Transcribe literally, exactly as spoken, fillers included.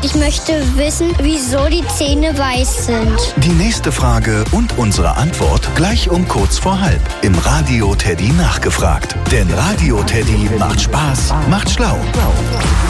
Ich möchte wissen, wieso die Zähne weiß sind. Die nächste Frage und unsere Antwort gleich um kurz vor halb im Radio Teddy nachgefragt. Denn Radio Teddy macht Spaß, macht schlau.